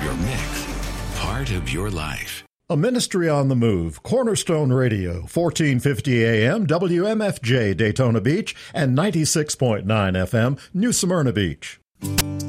your mix, part of your life. A ministry on the move, Cornerstone Radio, 1450 AM, WMFJ Daytona Beach, and 96.9 FM, New Smyrna Beach.